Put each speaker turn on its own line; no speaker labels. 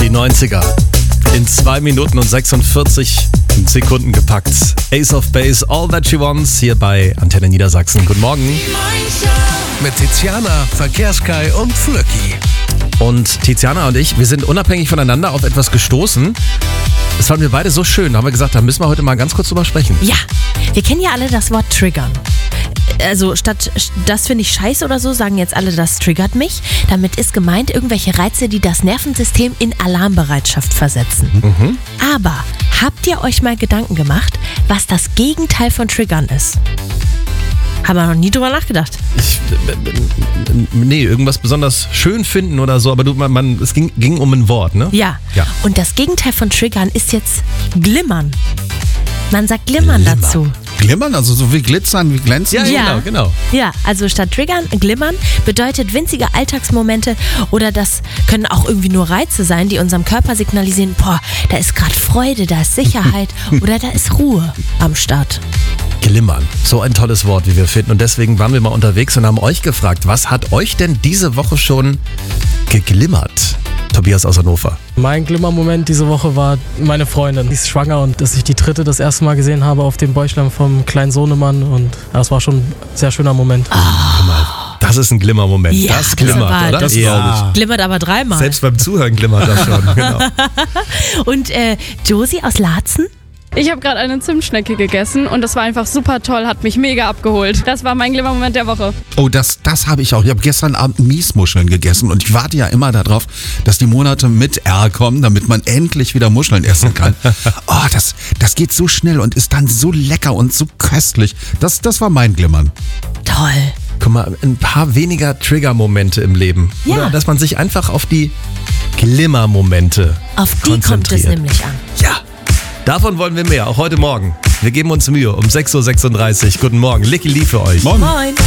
Die 90er. In 2 Minuten und 46 Sekunden gepackt. Ace of Base, All That She Wants, hier bei Antenne Niedersachsen. Guten Morgen.
Mit Tiziana, Verkehrskai und Flöcki.
Und Tiziana und ich, wir sind unabhängig voneinander auf etwas gestoßen. Das fanden wir beide so schön. Da haben wir gesagt, da müssen wir heute mal ganz kurz drüber sprechen.
Ja, wir kennen ja alle das Wort triggern. Also statt das finde ich scheiße oder so, sagen jetzt alle, das triggert mich. Damit ist gemeint irgendwelche Reize, die das Nervensystem in Alarmbereitschaft versetzen. Aber habt ihr euch mal Gedanken gemacht, was das Gegenteil von triggern ist? Haben wir noch nie drüber nachgedacht.
Nee, irgendwas besonders schön finden oder so, aber es ging um ein Wort, ne?
Ja.
Ja.
Und das Gegenteil von triggern ist jetzt glimmern. Man sagt glimmern dazu.
Glimmern, also so wie glitzern, wie glänzen?
Ja.
Genau.
Ja, also statt triggern, glimmern bedeutet winzige Alltagsmomente oder das können auch irgendwie nur Reize sein, die unserem Körper signalisieren, boah, da ist gerade Freude, da ist Sicherheit oder da ist Ruhe am Start.
Glimmern. So ein tolles Wort, wie wir finden. Und deswegen waren wir mal unterwegs und haben euch gefragt, was hat euch denn diese Woche schon geglimmert? Tobias aus Hannover.
Mein Glimmermoment diese Woche war meine Freundin. Die ist schwanger und dass ich die dritte das erste Mal gesehen habe auf dem Bäuchlein vom kleinen Sohnemann. Und das war schon ein sehr schöner Moment.
Guck mal, das ist ein Glimmermoment.
Ja,
das glimmert,
das war-
oder?
Das
Ja.
glaube ich.
Glimmert aber dreimal.
Selbst beim Zuhören glimmert das schon. Genau.
Und Josie aus Laatzen?
Ich habe gerade eine Zimtschnecke gegessen und das war einfach super toll, hat mich mega abgeholt. Das war mein Glimmermoment der Woche.
Oh, das habe ich auch. Ich habe gestern Abend Miesmuscheln gegessen und ich warte ja immer darauf, dass die Monate mit R kommen, damit man endlich wieder Muscheln essen kann. Oh, das geht so schnell und ist dann so lecker und so köstlich. Das war mein Glimmern.
Toll.
Guck mal, ein paar weniger Trigger-Momente im Leben.
Ja.
Oder dass man sich einfach auf die Glimmer-Momente
Auf die kommt es
konzentriert.
nämlich an.
Ja, davon wollen wir mehr, auch heute Morgen. Wir geben uns Mühe um 6.36 Uhr. Guten Morgen, Licky Lee für euch.
Morgen.
Moin.